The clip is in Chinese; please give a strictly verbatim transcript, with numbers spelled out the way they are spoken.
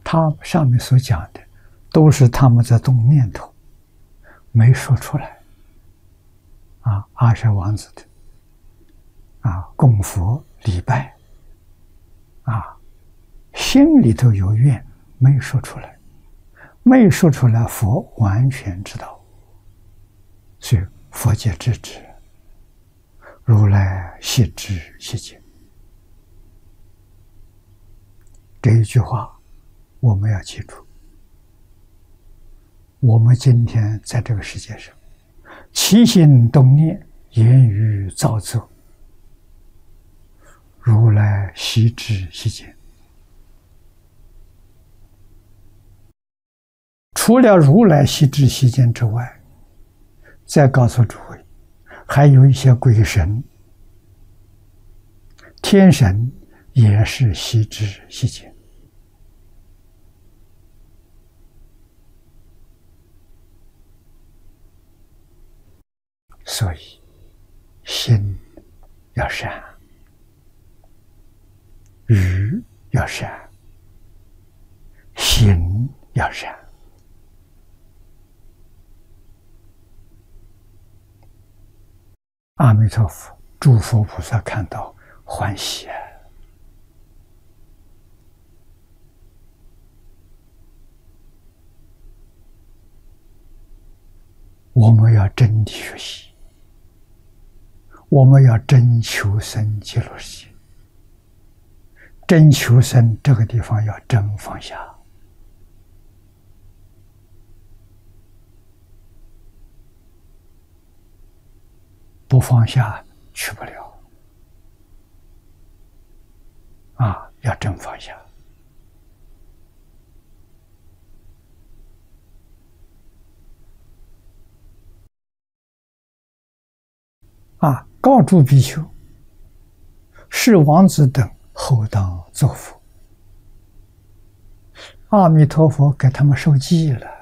他上面所讲的，都是他们在动念头，没说出来。啊，阿舍王子的啊，供佛礼拜，啊，心里头有愿，没说出来，没说出来，佛完全知道，所以佛界知之，如来悉知悉见。这一句话我们要记住。我们今天在这个世界上，起心动念，言语造作，如来悉知悉见。除了如来悉知悉见之外，再告诉诸位，还有一些鬼神、天神也是悉知悉见。所以心要善，语要善，行要善。阿弥陀佛，诸佛菩萨看到欢喜啊！我们要真的学习，我们要真求生极乐世界。真求生这个地方要真放下。不放下去不了啊！要真放下啊！告诸比丘，是王子等后当作佛。阿弥陀佛给他们受记了。